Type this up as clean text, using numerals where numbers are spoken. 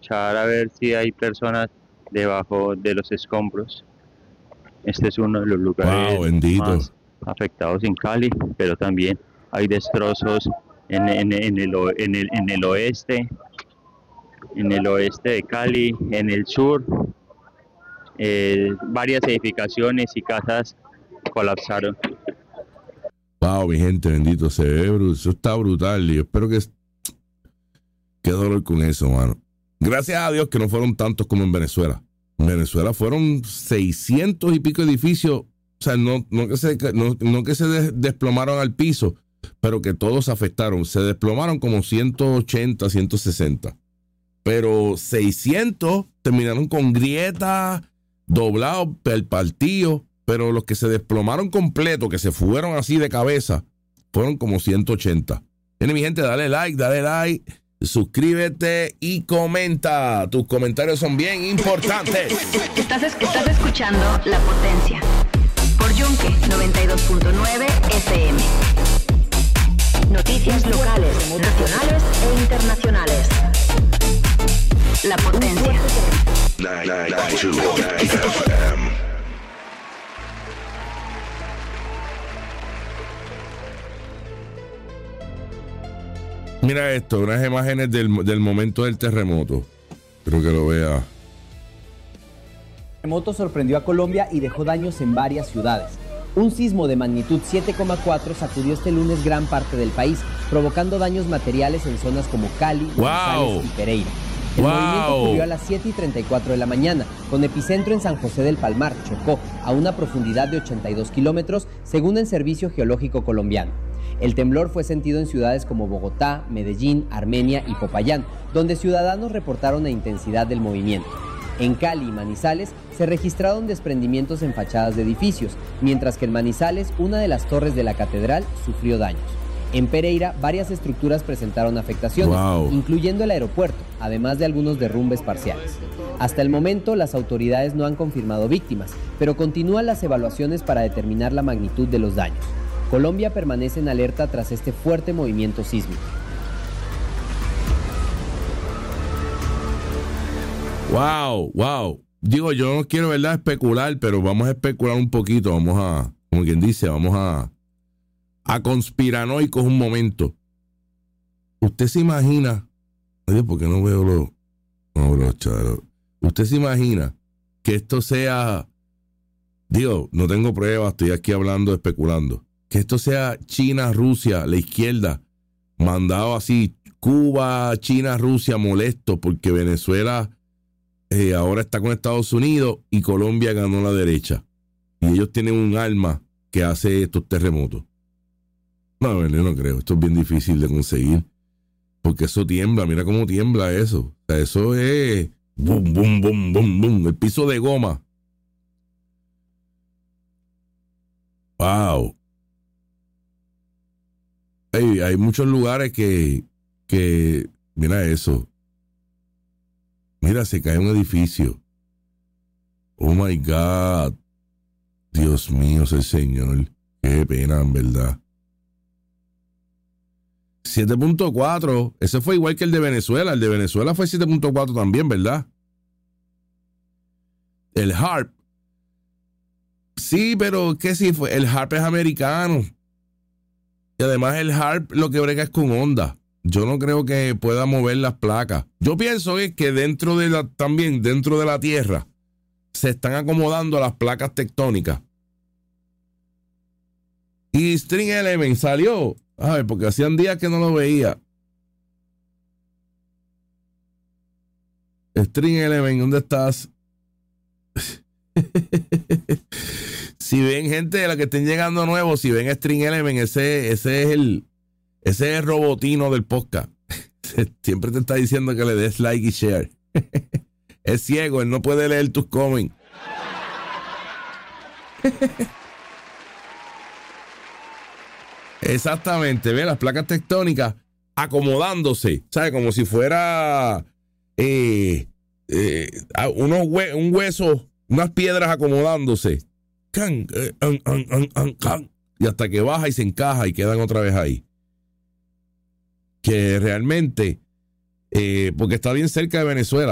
escuchar a ver si hay personas debajo de los escombros. Este es uno de los lugares más afectados en Cali, pero también hay destrozos en el oeste de Cali, en el sur. Varias edificaciones y casas colapsaron. Wow, mi gente, bendito, eso está brutal. Y yo espero que qué dolor con eso, mano. Gracias a Dios que no fueron tantos como en Venezuela. En Venezuela fueron 600 y pico edificios. O sea, no que se desplomaron al piso, pero que todos se afectaron. Se desplomaron como 180, 160. Pero 600 terminaron con grietas, doblados, partidos. Pero los que se desplomaron completo, que se fueron así de cabeza, fueron como 180. Miren, mi gente, dale like, suscríbete y comenta. Tus comentarios son bien importantes. Estás escuchando La Potencia por Yunque 92.9 FM. Noticias locales, nacionales e internacionales. La Potencia. 992 FM. Mira esto, unas imágenes del momento del terremoto. Creo que lo vea. El terremoto sorprendió a Colombia y dejó daños en varias ciudades. Un sismo de magnitud 7,4 sacudió este lunes gran parte del país, provocando daños materiales en zonas como Cali, Manizales y Pereira. El movimiento ocurrió a las 7:34 de la mañana, con epicentro en San José del Palmar, Chocó, a una profundidad de 82 kilómetros, según el Servicio Geológico Colombiano. El temblor fue sentido en ciudades como Bogotá, Medellín, Armenia y Popayán, donde ciudadanos reportaron la intensidad del movimiento. En Cali y Manizales se registraron desprendimientos en fachadas de edificios, mientras que en Manizales una de las torres de la catedral sufrió daños. En Pereira, varias estructuras presentaron afectaciones, incluyendo el aeropuerto, además de algunos derrumbes parciales. Hasta el momento, las autoridades no han confirmado víctimas, pero continúan las evaluaciones para determinar la magnitud de los daños. Colombia permanece en alerta tras este fuerte movimiento sísmico. Wow. Digo, yo no quiero, ¿verdad?, especular, pero vamos a especular un poquito. Vamos a, como quien dice, vamos a conspiranoicos un momento. ¿Usted se imagina? Oye, ¿por qué no veo los chavos? ¿Usted se imagina que esto sea, digo, no tengo pruebas, estoy aquí hablando, especulando, que esto sea China, Rusia, la izquierda, mandado así, Cuba, China, Rusia, molesto porque Venezuela ahora está con Estados Unidos y Colombia ganó la derecha? Y ellos tienen un arma que hace estos terremotos. No, yo no creo, esto es bien difícil de conseguir, porque eso tiembla, mira cómo tiembla eso. O sea, eso es boom, boom, boom, boom, boom, el piso de goma. Wow. Hay muchos lugares que mira eso. Mira, se cae un edificio. Oh my God. Dios mío, es el Señor. Qué pena, en verdad. 7.4. Ese fue igual que el de Venezuela. El de Venezuela fue 7.4 también, ¿verdad? El HARP. Sí, pero ¿qué sí fue? El HARP es americano. Y además el HARP lo que brega es con onda. Yo no creo que pueda mover las placas. Yo pienso que también dentro de la Tierra se están acomodando las placas tectónicas. Y String Element salió. A ver, porque hacían días que no lo veía. String Element, ¿dónde estás? Si ven gente de la que estén llegando nuevos, si ven String Element, ese es el robotino del podcast. Siempre te está diciendo que le des like y share. Es ciego, él no puede leer tus comments. Exactamente, ve las placas tectónicas acomodándose, ¿sabes? Como si fuera un hueso, unas piedras acomodándose. Y hasta que baja y se encaja y quedan otra vez ahí. Que realmente, porque está bien cerca de Venezuela.